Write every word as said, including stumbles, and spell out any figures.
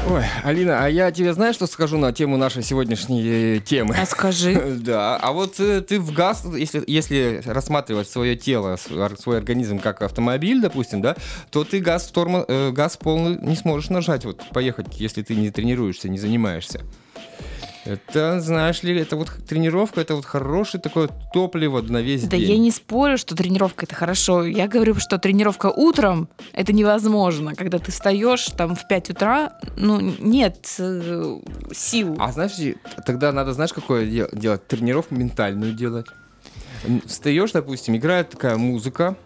Ой, Алина, а я тебе знаешь, что скажу на тему нашей сегодняшней темы? А скажи. Да, а вот э, ты в газ, если, если рассматривать свое тело, свой, свой организм как автомобиль, допустим, да, то ты газ, в тормо, э, газ полный не сможешь нажать, вот поехать, если ты не тренируешься, не занимаешься. Это, знаешь ли, это вот тренировка, это вот хорошее такое топливо на весь Да день. я не спорю, что тренировка это хорошо. Я говорю, что тренировка утром это невозможно. Когда ты встаешь там в пять утра, ну нет э, сил. А знаешь, тогда надо, знаешь, какое де- делать? Тренировку ментальную делать. М, Встаешь, допустим, играет такая музыка,